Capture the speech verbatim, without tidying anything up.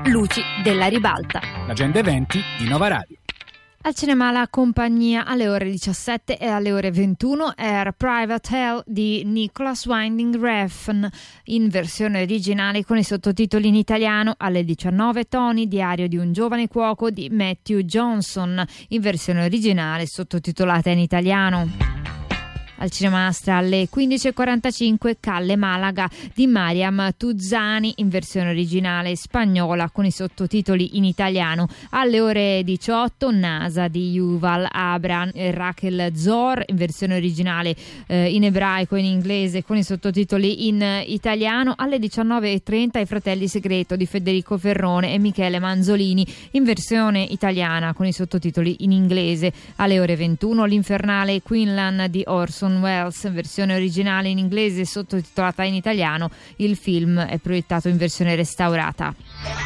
Luci della ribalta. L'agenda eventi di Nova Radio. Al cinema La Compagnia alle ore diciassette e alle ore ventuno Air Private Hell di Nicholas Winding Refn in versione originale con i sottotitoli in italiano. Alle diciannove Tony, diario di un giovane cuoco di Matthew Johnson in versione originale sottotitolata in italiano. Al Cinema Astra alle quindici e quarantacinque Calle Malaga di Mariam Tuzzani in versione originale spagnola con i sottotitoli in italiano. Alle ore diciotto Nasa di Yuval Abram e Rachel Zor in versione originale eh, in ebraico e in inglese con i sottotitoli in italiano. Alle diciannove e trenta I Fratelli Segreto di Federico Ferrone e Michele Manzolini in versione italiana con i sottotitoli in inglese. Alle ore ventuno L'Infernale Quinlan di Orson Welles, versione originale in inglese sottotitolata in italiano. Il film è proiettato in versione restaurata.